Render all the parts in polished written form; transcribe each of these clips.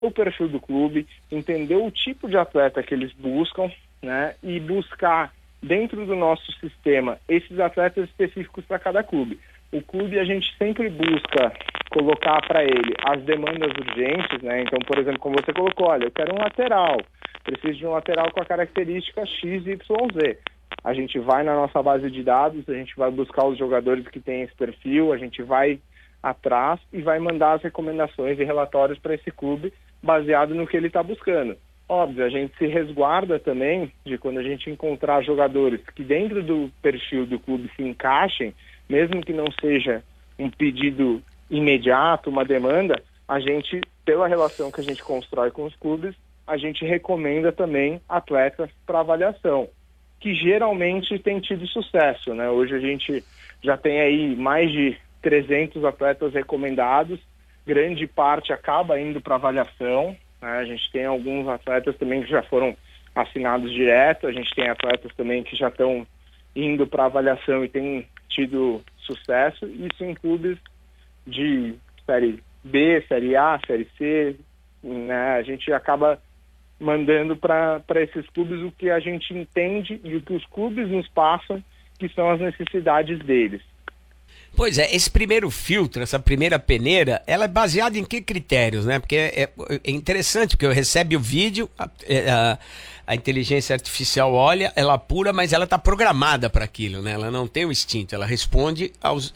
o perfil do clube, entender o tipo de atleta que eles buscam, né, e buscar dentro do nosso sistema esses atletas específicos para cada clube. O clube, a gente sempre busca colocar para ele as demandas urgentes, né? Então, por exemplo, como você colocou, olha, eu quero um lateral, preciso de um lateral com a característica X, Y, Z. A gente vai na nossa base de dados, a gente vai buscar os jogadores que têm esse perfil, a gente vai atrás e vai mandar as recomendações e relatórios para esse clube baseado no que ele está buscando. Óbvio, a gente se resguarda também de quando a gente encontrar jogadores que dentro do perfil do clube se encaixem, mesmo que não seja um pedido imediato, uma demanda, a gente, pela relação que a gente constrói com os clubes, a gente recomenda também atletas para avaliação, que geralmente tem tido sucesso, né? Hoje a gente já tem aí mais de 300 atletas recomendados, grande parte acaba indo para avaliação, né? A gente tem alguns atletas também que já foram assinados direto, a gente tem atletas também que já estão indo para avaliação e têm tido sucesso, isso em clubes de Série B, Série A, Série C, né? A gente acaba mandando para esses clubes o que a gente entende e o que os clubes nos passam, que são as necessidades deles. Pois é, esse primeiro filtro, essa primeira peneira, ela é baseada em que critérios, né? Porque é interessante, porque recebe o vídeo, a inteligência artificial olha, ela apura, mas ela está programada para aquilo, né? Ela não tem o instinto, ela responde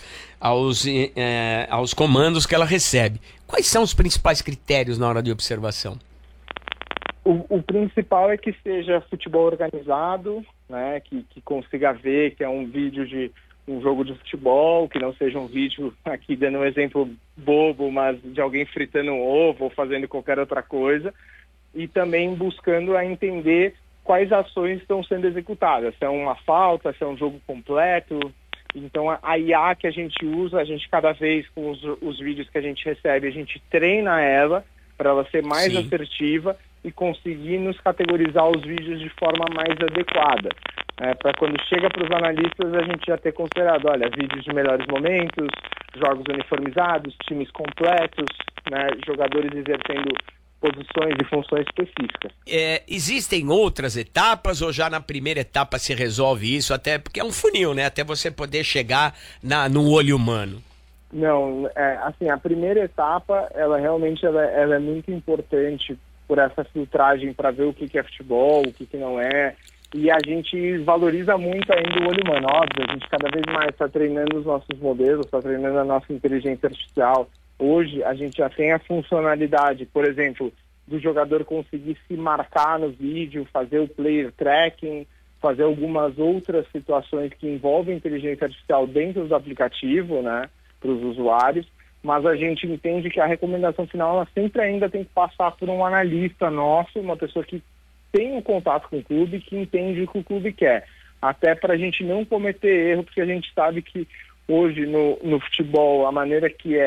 aos comandos que ela recebe. Quais são os principais critérios na hora de observação? O principal é que seja futebol organizado, né? Que consiga ver que é um vídeo de um jogo de futebol, que não seja um vídeo, aqui dando um exemplo bobo, mas de alguém fritando um ovo ou fazendo qualquer outra coisa, e também buscando a entender quais ações estão sendo executadas, se é uma falta, se é um jogo completo. Então a IA que a gente usa, a gente cada vez com os vídeos que a gente recebe, a gente treina ela para ela ser mais assertiva e conseguir nos categorizar os vídeos de forma mais adequada. Para quando chega para os analistas a gente já ter considerado, olha, vídeos de melhores momentos, jogos uniformizados, times completos, né, jogadores exercendo posições e funções específicas. Existem outras etapas ou já na primeira etapa se resolve isso, até porque é um funil, né, até você poder chegar no olho humano? Não, assim, a primeira etapa, ela realmente ela é muito importante por essa filtragem para ver o que é futebol, o que não é. E a gente valoriza muito ainda o olho humano. Óbvio, a gente cada vez mais está treinando os nossos modelos, está treinando a nossa inteligência artificial. Hoje a gente já tem a funcionalidade, por exemplo, do jogador conseguir se marcar no vídeo, fazer o player tracking, fazer algumas outras situações que envolvem inteligência artificial dentro do aplicativo, né, para os usuários. Mas a gente entende que a recomendação final ela sempre ainda tem que passar por um analista nosso, uma pessoa que tem um contato com o clube, que entende o que o clube quer. Até para a gente não cometer erro, porque a gente sabe que hoje no futebol, a maneira que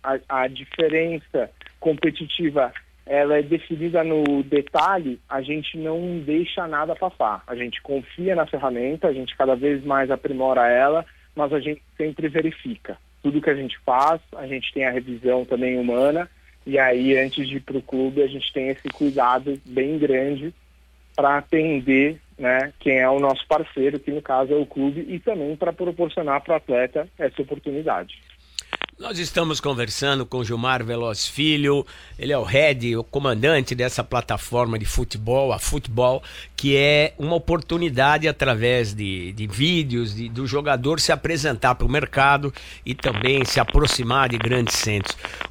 a diferença competitiva ela é definida no detalhe, a gente não deixa nada passar. A gente confia na ferramenta, a gente cada vez mais aprimora ela, mas a gente sempre verifica. Tudo que a gente faz, a gente tem a revisão também humana, e aí antes de ir para o clube a gente tem esse cuidado bem grande para atender, né, quem é o nosso parceiro, que no caso é o clube, e também para proporcionar para o atleta essa oportunidade. Nós estamos conversando com Gilmar Veloz Filho, ele é o head, o comandante dessa plataforma de futebol, a Futebol, que é uma oportunidade através de vídeos, do jogador se apresentar para o mercado e também se aproximar de grandes centros.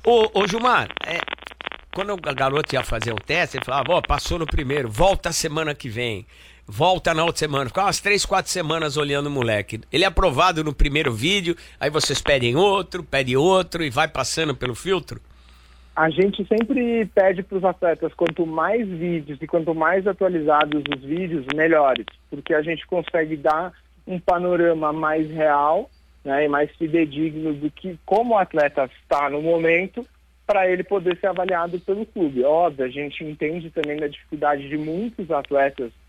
Ô Gilmar, quando o garoto ia fazer um teste, ele falava, passou no primeiro, volta a semana que vem. Volta na outra semana, fica umas 3, 4 semanas olhando o moleque. Ele é aprovado no primeiro vídeo, aí vocês pedem outro e vai passando pelo filtro? A gente sempre pede para os atletas, quanto mais vídeos e quanto mais atualizados os vídeos, melhores. Porque a gente consegue dar um panorama mais real, né, e mais fidedigno do que como o atleta está no momento, para ele poder ser avaliado pelo clube. Óbvio, a gente entende também da dificuldade de muitos atletas